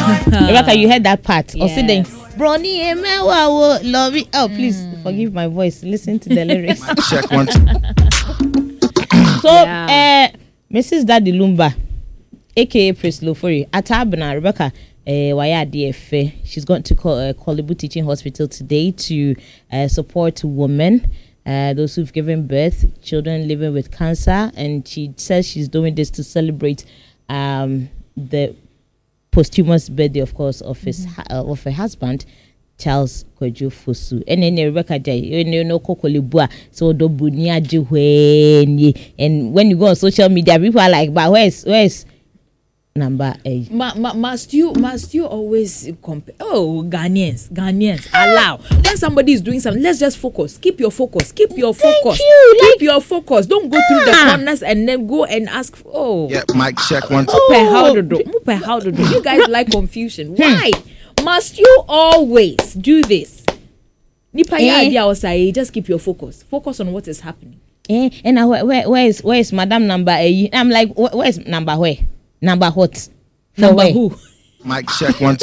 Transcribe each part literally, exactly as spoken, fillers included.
Rebecca, you heard that part. Yes. Or sit there. Brony Emewa love it. Oh, please mm. forgive my voice. Listen to the lyrics. Check one. So, yeah. uh, Missus Daddy Lumba, aka Prislo Fori, Atabna Rebecca, uh, Waya D F. She's gone to uh, Kolibu Teaching Hospital today to uh, support women, uh, those who've given birth, children living with cancer, and she says she's doing this to celebrate um, the posthumous birthday, of course, of his mm-hmm. uh, of her husband, Charles Kojo Fosu. And then Rebecca Jay, you know, Kokolibua, so do bunia juheni. And when you go on social media, people are like, but where's where's number eight? Ma, ma, must you must you always compare? Oh, Ghanaians, Ghanaians, allow. When somebody is doing something, let's just focus. Keep your focus. Keep your Thank focus. You. Keep like, your focus. Don't go through the corners and then go and ask. For, oh, yeah, mic check one. Oh, how to do? How to do? You guys like confusion. Why must you always do this? Nipa ya idea was say just keep your focus. Focus on what is happening. Eh, and now where, where where is where is Madam number eight? I'm like, where, where is number where? Number what? Number who? Mic check one.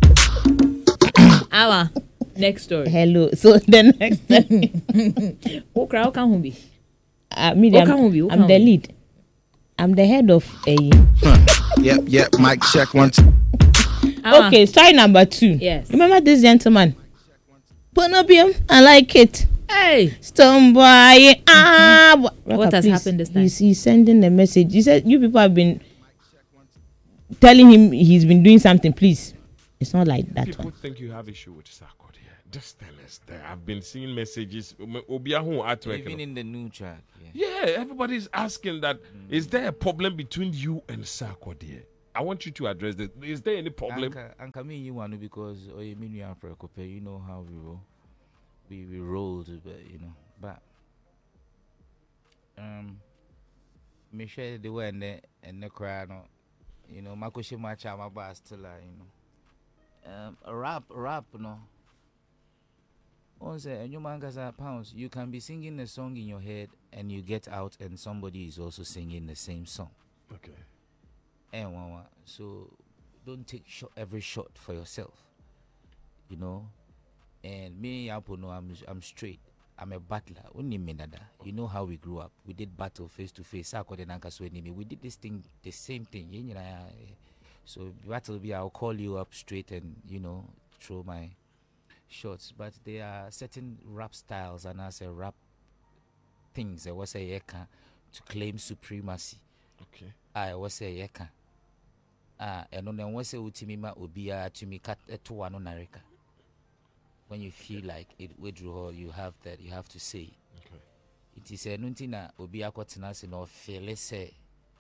Our next story. Hello. So the next time. Who crowd can who be? Uh, me, I'm, I'm the lead. I'm the head of a. Huh. Yep, yep. Mic check one. Okay, story number two. Yes. Remember this gentleman? Bonobium, I like it. Hey, Stone boy. Mm-hmm. Ah, what, what has please, happened this time? He's, he's sending the message. He said, "You people have been telling him he's been doing something. Please, it's not like that people one." People think you have issue with Sarkodie. Just tell us that I've been seeing messages. Even in the new track. Yeah, yeah everybody's asking that. Mm. Is there a problem between you and Sarkodie? I want you to address this. Is there any problem? Anka me you want because oh you mean you are preoccupied. You know how we roll. We we rolled, but you know, but um, me share the way and the and the crowd, you know, my question my child my boss still like you know, um, a rap rap no. Once a new man has a pounds, you can be singing a song in your head and you get out and somebody is also singing the same song. Okay. And so don't take shot every shot for yourself, you know. And me, Yapo, I'm I'm straight. I'm a battler. You know how we grew up. We did battle face to face. We did this thing, the same thing. So battle be, I'll call you up straight and you know throw my shots. But there are certain rap styles and I say rap things. I was say to claim supremacy. Okay. I was say yeka. Ah, and on the one say utimima ubia to me cut to one on Narika. When you feel like it withdraw, you have that, you have to say. Okay. It is a nuntina ubia quatinasi no feel say.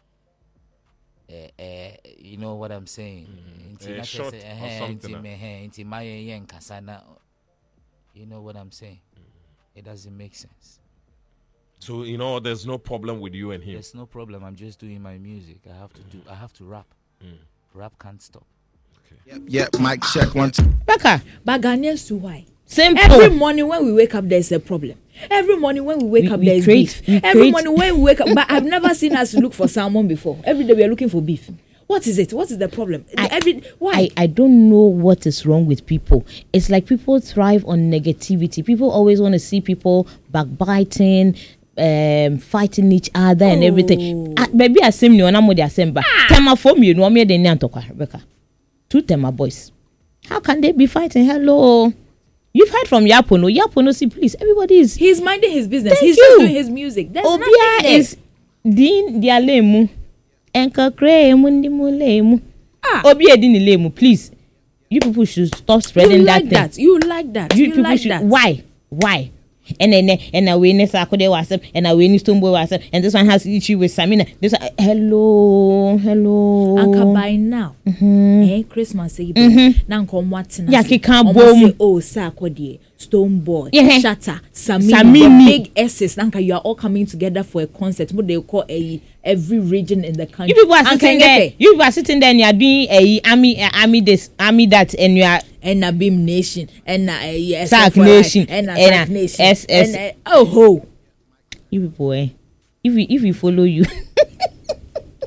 Uh, you know what I'm saying? Mm-hmm. Uh, short say, or something. You know what I'm saying? Mm-hmm. It doesn't make sense. So you know, there's no problem with you and him. There's no problem. I'm just doing my music. I have to do. I have to rap. Mm. Rap can't stop. Okay. Yep. Yep. Mic check one. Becca, but Ghanaians to why? Simple. Every morning when we wake up, there's a problem. Every morning when we wake we, up, we there's create, beef. Every create. morning when we wake up, but I've never seen us look for salmon before. Every day we are looking for beef. What is it? What is the problem? I, Every why? I, I don't know what is wrong with people. It's like people thrive on negativity. People always want to see people backbiting, um, fighting each other oh. and everything. Uh, maybe I same no, I'm with the same. But tema from you, no me the name talk Rebecca. Two tema boys. How can they be fighting? Hello. You've heard from Yapono. Yapono, see, please. Everybody is. He's minding his business. Thank He's you. just doing his music. There's Obia nothing there. is din dialemu. Enka kre mundi mulemu. Ah. Obia din lemu. Please. You people should stop spreading you that like thing. that. You like that. You, you people like should. that. Why? Why? And then and away next Akode WhatsApp and away next Tombo WhatsApp and this one has issue with Samina. This one, hello, hello. Anka by now, mm-hmm. eh? Christmas Eve. Mm-hmm. Now come what? Yeah, he can't boom. Oh, Sarkodie, Stone Boy, yeah. Shatter, Samini, Samini. Big S's. Nanka, you are all coming together for a concert. What they call a every region in the country. You people are sitting there. You people are sitting there and you are doing a army, uh, army this, army that, and you are. And a Beam Nation, and a yes, Sac Nation, and a Sac Nation, S S. And a, oh ho! You people, eh? If we if we follow you,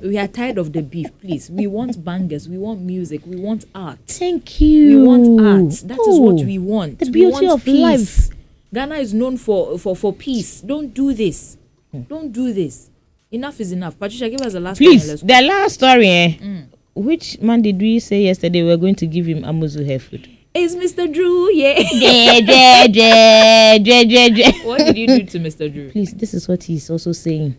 We are tired of the beef, please. We want bangers. We want music. We want art. Thank you. We want art. That is Oh, what we want. the We beauty want of peace. life. Ghana is known for, for, for peace. Don't do this. Don't do this. Enough is enough. Patricia, give us the last one. and Please, let's go. the last story, eh? Which man did we say yesterday we were going to give him Amuzu hair food? It's Mister Drew, yeah. Je, je, je, je, je, je. What did you do to Mister Drew? Please, this is what he's also saying.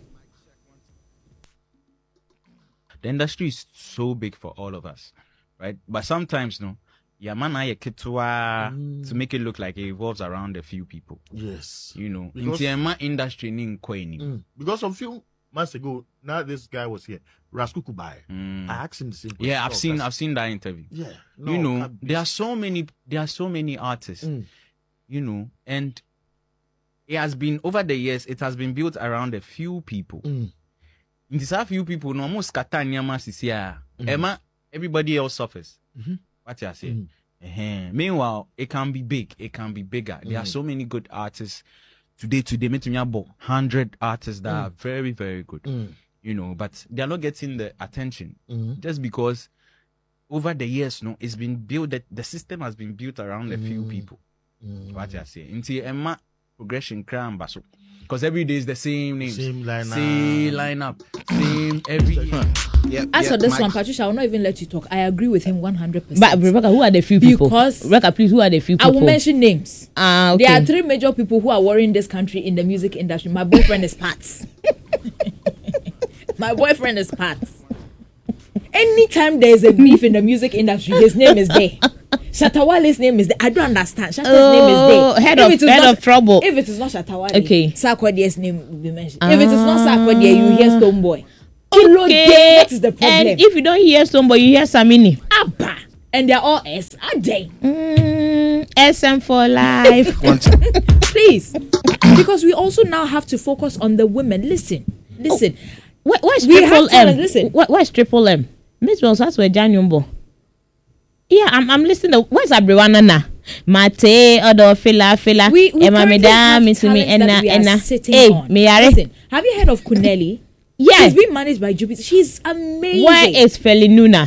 The industry is so big for all of us, right? But sometimes, no, yeah, man, I kitwa to make it look like it revolves around a few people. Yes. You know, in Because- the industry, ning kweni. Mm. Because a few months ago, now this guy was here, Rasku Kubai. Mm. I asked him the same question. Yeah, I've Oh, seen, that's- I've seen that interview. Yeah. you know, can't be. there are so many, there are so many artists. Mm. You know, and it has been over the years. It has been built around a few people. Mm. In these a few people, no almost kata nyama sisia. Emma, everybody else suffers. Mhm. What you say? Mm. Uh-huh. Meanwhile, it can be big. It can be bigger. There are so many good artists today. Today, me to about hundred artists that are very, very good. Mm. You know, but they are not getting the attention Mm. just because over the years, no, it's been built. That the system has been built around a few people. Mm. What you say? Until Emma progression cram baso. Because every day is the same names, Same lineup. same lineup, same every year. Yep, As yep, for this Mike. one, Patricia, I will not even let you talk. I agree with him one hundred percent. But Rebecca, who are the few people? Because- Rebecca, please, who are the few I people? will mention names. Ah, okay. There are three major people who are worrying this country in the music industry. My boyfriend is Pats. My boyfriend is Pats. Anytime there is a beef in the music industry, his name is there. Shatawale's name is there. I don't understand. Shata's name is Oh, there. head If of- it is head not- of trouble. If it is not Shatawale, Okay. Sarkodie's name will be mentioned. If it is not Sarkodie, you hear Stoneboy. Okay. That is the problem. And if you don't hear somebody, you hear Samini. Abba. And they're all S. Ade. Mm, S M for life. One, two. Please. Because we also now have to focus on the women. Listen. Listen. What, what's We triple have to, M? listen. What, what's triple M? Miss Wells, that's where Janyumbo. Yeah, I'm I'm listening. To, where's Abriwana na? Mate, Odo, Fila, Fila. We, we Emma currently have Medam, Miss Me, talents that Enna, we are Enna. sitting Hey, on. me are. Listen, have you heard of Kuneli? Yeah. She's being managed by Jupiter. She's amazing. Where is Felinuna?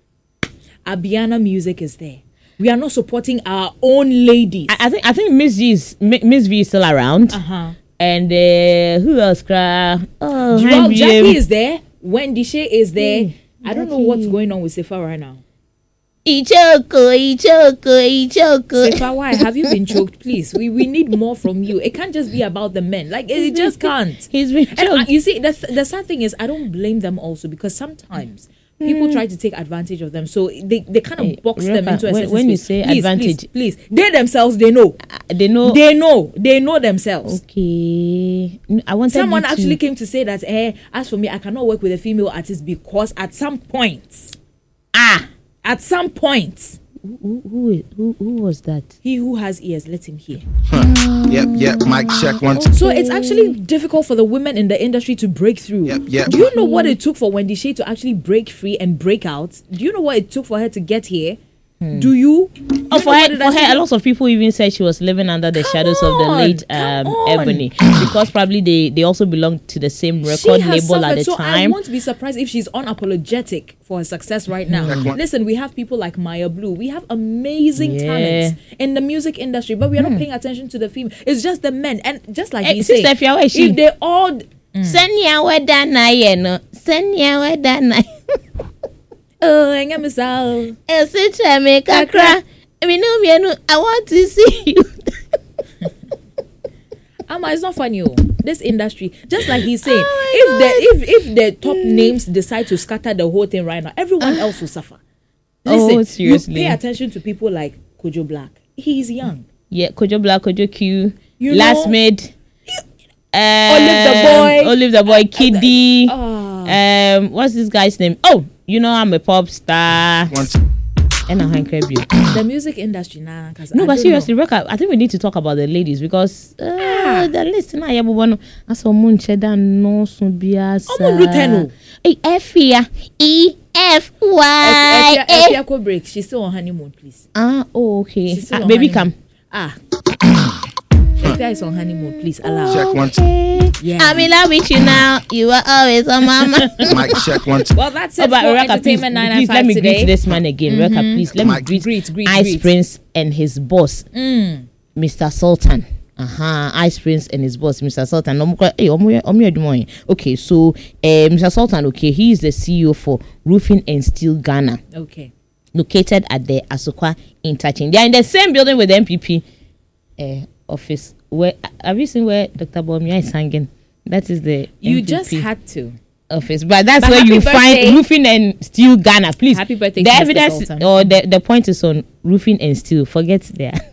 Abiana Music is there. We are not supporting our own ladies. I, I think I think Miss G is Mi- Miss V is still around. Uh-huh. And uh, who else? Cra? Oh, Well, Henry, Jackie um, is there. Wendy Shea is there. Hey, I don't know Jackie. what's going on with Sefa right now. Ichoko, Ichoko, Ichoko. Sefa, why have you been choked? Please, we, we need more from you. It can't just be about the men. Like, it just can't. He's been And uh, choked. you see, the, th- the sad thing is, I don't blame them also because sometimes people try to take advantage of them. So they, they kind of Hey, box them Rebecca, into a when- certain when you space. say Please, advantage- Please, please, they themselves, they know. They know. They know. They know themselves. Okay. N- I wanted Someone you to- actually came to say that, eh, as for me, I cannot work with a female artist because at some point, Ah. at some point, Who, who, is- who, who was that? he who has ears, let him hear. Yep, yep, mic check one, two. So it's actually difficult for the women in the industry to break through. Yep, yep. Do you know what it took for Wendy Shea to actually break free and break out? Do you know what it took for her to get here? Do you? Do you Oh, know for what her, it for has to her, a do? lot of people even said she was living under the Come shadows of the on, late come um, on. Ebony because probably they, they also belonged to the same She record has label at suffered, the so I time. won't be surprised if she's unapologetic for her success right now. Check one. Listen, we have people like Maya Blue. We have amazing Yeah. talents in the music industry, but we are not paying attention to the female. It's just the men, and just like Eh, you Sister say, Fia, where is she? if they all Senya weda na ye no. Senya weda na. oh, enga misal. Esi cheme kakra. Minu mienu. I want to see you. Ama, it's not funny. Oh. This industry, just like he's saying, Oh if the if if the top names decide to scatter the whole thing right now, everyone else will suffer. Listen, Oh, seriously. you pay attention to people like Kojo Black. He's young. Yeah, Kojo Black, Kojo Q, You Last know- Made. Um, Olive the Boy. Olive the Boy, Kiddy. Ah. Um, what's this guy's name? Oh, you know I'm a pop star. One, two. And I'm you. The music industry now. Nah, No, but seriously, Rebecca, I think we need to talk about the ladies because uh, the list now yeah, but one as a moon cheddar no so biasa. Omo do ten o. Hey, F here, E F Y. If A. you could break, she's still on honeymoon, please. Ah, oh, okay. She's still Ah, on baby, honeymoon. come. Ah. Sophia is on honeymoon. Please allow. Check one, two. Yeah. I'm in love with you now. You are always on my mind. Mic check one, two. Well, that's Oh, it but for Rebecca, please, Entertainment nine please nine let five me today. greet this man again. Rebecca, please let me Mike, greet, greet, greet, Ice greet. Prince and his boss, Mm. Mister Sultan. Uh-huh. Ice Prince and his boss, Mister Sultan. Omo kwa- eh, omo- omo yɛ adwuma yɛ. Okay, so uh, Mister Sultan, okay, he is the C E O for Roofing and Steel Ghana, Okay. located at the Asokwa Interchange. They are in the same building with the M P P uh, office. Where have you seen where Doctor Bawumia is hanging? That is the You M P P just had to. office, but that's But where happy you birthday. find Roofing and Steel Ghana. Please, Happy birthday The to Mister evidence Sultan. or the the point is on Roofing and Steel. Forget there.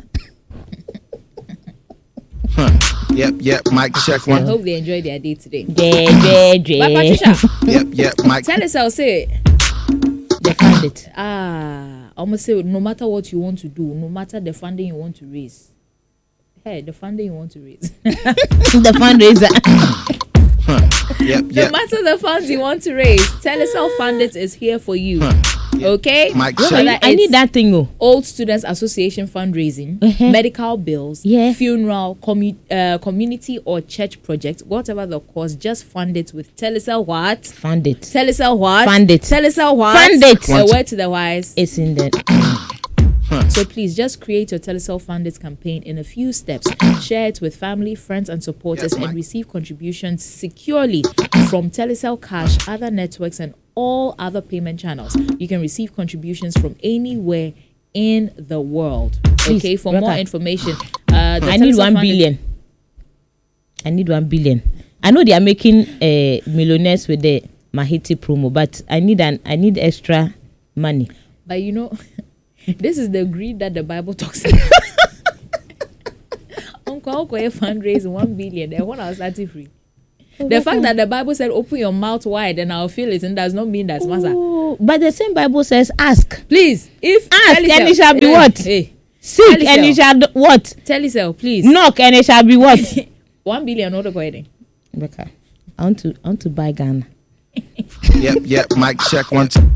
Yep, yep. Mic check I one. hope they enjoy their day today. Yeah, yeah, But yeah. Patricia, Yep, yep. Mic. tell us, I'll say it. They found it. Ah, almost say no matter what you want to do, no matter the funding you want to raise. Hey, the funding you want to raise. The fundraiser. Yep, No yep. matter the funds you want to raise, Telecel Fund It is here for you. Okay? Mic Well, check. I, I need that thing. Oh, Old Students Association fundraising, Uh-huh. medical bills, Yeah. funeral, commu- uh, community or church project, whatever the cost, just fund it with Telecel what? found it. Telecel what? Fund it. Telecel what? Fund it. A word to the wise. It's in there. So please just create your Telecel Fund It campaign in a few steps. Share it with family, friends, and supporters, Yes, and Mike. receive contributions securely from Telecel Cash, other networks, and all other payment channels. You can receive contributions from anywhere in the world. Please, Okay, for more Rebecca. information, uh, the I need Telecel one Fund It- billion. I need one billion. I know they are making uh, millionaires with the Mahiti promo, but I need an I need extra money. But you know, this is the greed that the Bible talks about. Uncle, Uncle, fundraise one billion. Then when I was starting free. The fact that the Bible said open your mouth wide and I'll feel it, and does not mean that's massa. Oh, but the same Bible says, "Ask, Please, if ask, Telecel- and it shall be hey, what? Hey, Seek, Telecel. and it shall do- what? Telecel, please. Knock, and it shall be what?" One billion, not going. Rebecca, I want to I want to buy Ghana. Yep, yep. Mic check one, two.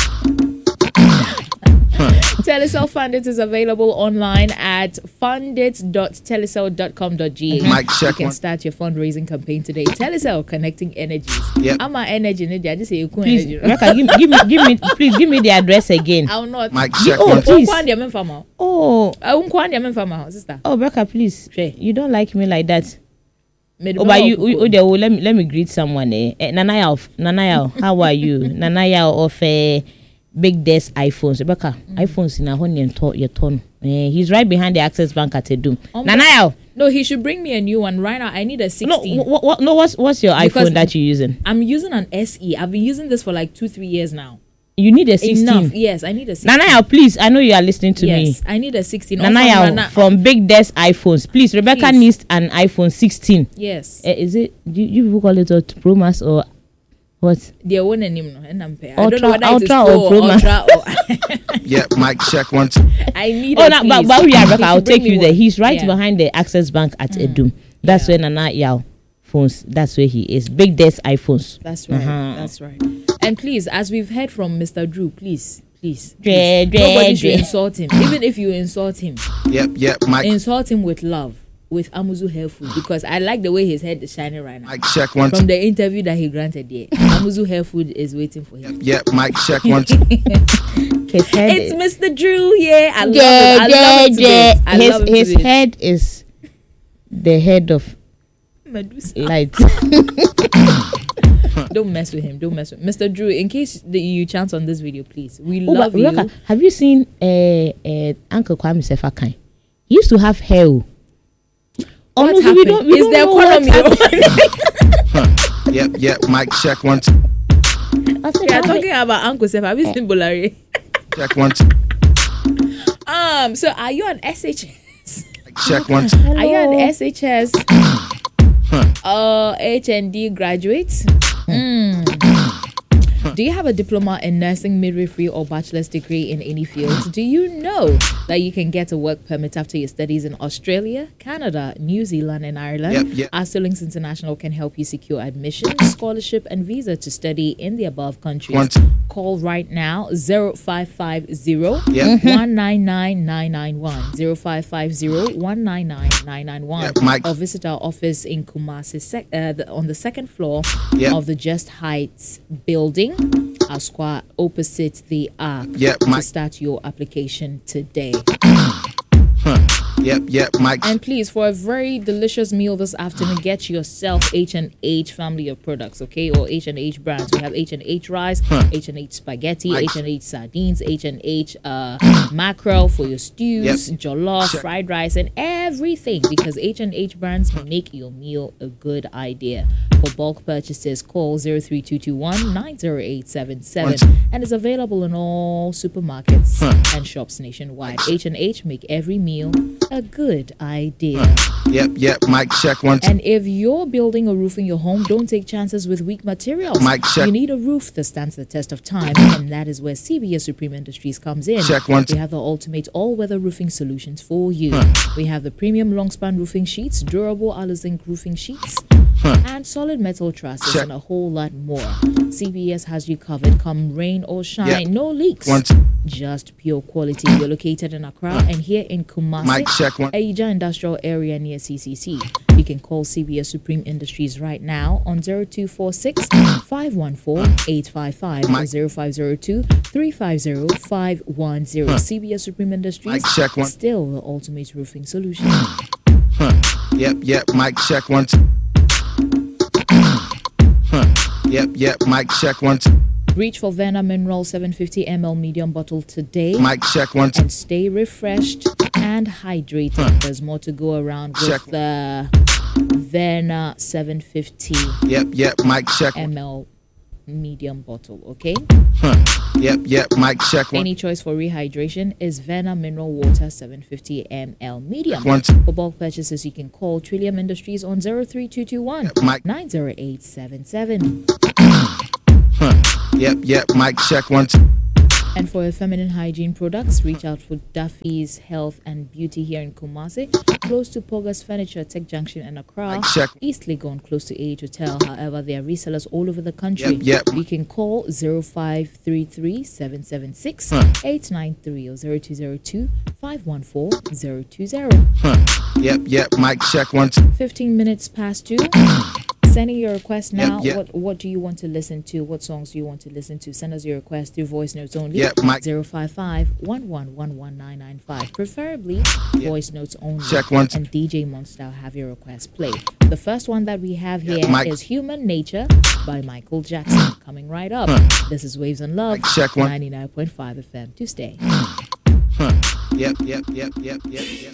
Telecel Fund It is available online at fundit dot telecel dot com dot g a. Mic You check can one. start your fundraising campaign today. Telecel, connecting energies. Yep. I'm an energy, I just say you Please, energy. Rebecca, give, give me give me please give me the address again. I'll not. Mic check Oh, one, two. please. Unkwan diamond farmer. Oh, Unkwan diamond farmer, sister. oh, Rebecca, please. Sure. You don't like me like that. Made Oh, me but all you, cuckoo. you oh, there, oh, let me let me greet someone. Eh, eh Nanaya of Nanaya, how are you? Nanaya of eh, Big Desk iPhones. Rebecca, iPhones in a honey and to, your tone. Eh, he's right behind the Access Bank at Edum. Um, Nanaya. No, he should bring me a new one right now. I need a No, sixteen. what, what, no, what's what's your Because- iPhone that you're using? I'm using an S E. I've been using this for like two, three years now. You need a sixteen. Enough. Yes, I need a sixteen. Nanaya, please. I know you are listening to me. Yes, I need a sixteen. Also, Nanaya Nana- from Big Desk iPhones. Please, Rebecca Please. needs an iPhone sixteen. Yes. Uh, is it you, you people call it a Pro Max or what? The one name no, and I'm paying. I Ultra- don't know whether it is Ultra or Pro Pro or Max? Ultra or. Yep, mic check one, two. I need. Oh, a no, but, please. but we are He Rebecca. I'll should bring take me you there. one. He's right Yeah. behind the Access Bank at Edum. That's Yeah. where Nana Yao phones. That's where he is. Big Desk iPhones. That's right. Uh-huh. That's right. And please, as we've heard from Mister Drew, please, please, Dre, please Dre, nobody should Dre. insult him. Even if you insult him, Yep, yep. Mic, insult him with love, with Amuzu Hair Food, because I like the way his head is shining right now. mic check one, From two. the interview that he granted there, Amuzu Hair Food is waiting for him. Yep, mic check one, two. His head. It's Mister Drew, yeah. I love Yeah, it. I love yeah, it to yeah. bits. I His love it to his bits. head is the head of Medusa. light. Don't mess with him. Don't mess with Mister Drew. In case the, you chance on this video, please. We Oh, love but you. Rebecca, have you seen uh, uh, Uncle Kwame Sefakai? He used to have hair. oh. What Honestly, happened? we don't, we Is don't the know what economy? happened. Yep, yep. Mic check one, two. I said, We are "Kwame, talking about Uncle Sef. Have you seen Bolari? Check one, two. Um. So, are you an S H S? Mic check one, two. Are you an hello." S H S? Uh, H N D graduate? Mm. Do you have a diploma in nursing, midwifery, or bachelor's degree in any field? Do you know that you can get a work permit after your studies in Australia, Canada, New Zealand, and Ireland? Yep, yep. Arcelings International can help you secure admission, scholarship, and visa to study in the above countries. One- Call right now zero five five zero Yep. one nine nine nine nine one zero five five zero one nine nine nine nine one Yep, Mike. or visit our office in Kumasi sec- uh, the, on the second floor Yep. of the Just Heights building, our square opposite the Arc, Yep, to Mike. start your application today. Yep, yep, Mike. And please, for a very delicious meal this afternoon, get yourself H and H family of products, okay? Or H and H brands. We have H and H rice, H and H spaghetti, Nice. H and H sardines, H and H uh, mackerel for your stews, Yep. jollof, Check. fried rice, and everything. Because H and H brands make your meal a good idea. For bulk purchases, call zero three two two one nine zero eight seven seven, and is available in all supermarkets and shops nationwide. H and H make every meal a good idea. Yep, yep, Mike. Check one. Two. And if you're building or roofing your home, don't take chances with weak materials. Mike, check. You need a roof that stands the test of time, and that is where C B S Supreme Industries comes in. Check one. We have the ultimate all-weather roofing solutions for you. We have the premium long-span roofing sheets, durable Alizinc roofing sheets, and solid metal trusses, Check. and a whole lot more. C B S has you covered come rain or shine. Yep. No leaks. One. Just pure quality. We're located in Accra and here in Kumasi, Mike, check one. Aija Industrial Area near C C C. You can call C B S Supreme Industries right now on zero two four six, five one four, eight five five or Mike. zero five zero two, three five zero, five one zero. C B S Supreme Industries, Mike, check one. still the ultimate roofing solution. Yep, yep, Mike. Check one. Two. Yep, yep, Mike. Check one. Two. Reach for Vena Mineral seven fifty milliliter medium bottle today. Mike. Check one. Two. And stay refreshed and hydrated. There's more to go around with Check. the Vena seven fifty Yep, yep, Mike. Check one. milliliter medium bottle, okay? Yep, yep, Mike. Check one. Any choice for rehydration is Vena Mineral Water seven fifty milliliter medium. One. For bulk purchases, you can call Trillium Industries on zero three two two one, Mike. nine zero eight seven seven. Yep, yep, Mike. Check one. Two. And for feminine hygiene products, reach out for Duffy's Health and Beauty here in Kumasi, close to Pogas Furniture, Tech Junction, and Accra. Mike, check. East Legon, close to Age Hotel. However, there are resellers all over the country. Yep, yep. You can call zero five three three, seven seven six, eight nine three or zero two zero two, five one four, zero two zero. Yep, yep, Mike. Check one. Two. fifteen minutes past two. Sending your request now. Yep, yep. What what do you want to listen to? What songs do you want to listen to? Send us your request through voice notes only. Yep, Mike. zero five five, one one one one nine nine five. Preferably voice notes only. Check one. And D J Monster will have your request played. The first one that we have here is Mike. Human Nature by Michael Jackson. Coming right up. This is Waves and Love. Mike, check one. ninety-nine point five F M. To stay. Yep, yep, yep, yep, yep, yep.